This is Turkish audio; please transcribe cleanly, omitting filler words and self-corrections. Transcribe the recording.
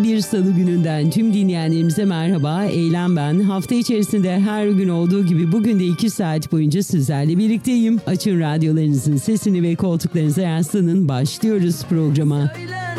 Bir salı gününden tüm dinleyenlerimize merhaba. Eylem ben. Hafta içerisinde her gün olduğu gibi bugün de 2 saat boyunca sizlerle birlikteyim. Açın radyolarınızın sesini ve koltuklarınıza yaslanın. Başlıyoruz programa. Söylenmez